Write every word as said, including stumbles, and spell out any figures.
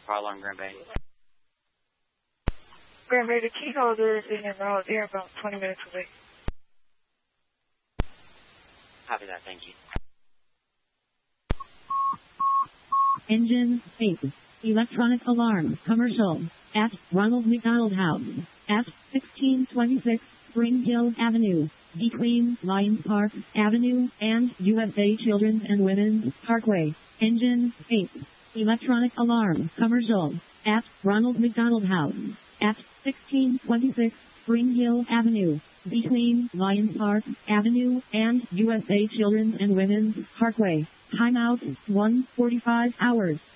fire alarm, Grand Bay. Grand Bay, the key holder is in and out. They're about twenty minutes away. Copy that, thank you. Engine eight. Electronic alarm, commercial, at Ronald McDonald House, at sixteen twenty-six Spring Hill Avenue, between Lions Park Avenue and U S A Children's and Women's Parkway. Engine eight. Electronic alarm, commercial, at Ronald McDonald House, at sixteen twenty-six Spring Hill Avenue, between Lions Park Avenue and U S A Children's and Women's Parkway. Timeout one forty-five hours.